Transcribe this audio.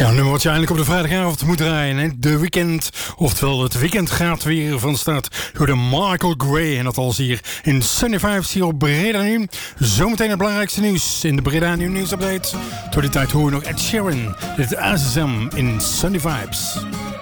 Ja, een nummer wat je eindelijk op de vrijdagavond moet draaien. Hè? De Weekend, oftewel het weekend gaat weer van start door de Michael Gray. En dat als hier in Sunny Vibes hier op Breda Nu. Zometeen het belangrijkste nieuws in de Breda Nu nieuwsupdate. Door die tijd horen we nog Ed Sheeran. Dit is ASM in Sunny Vibes.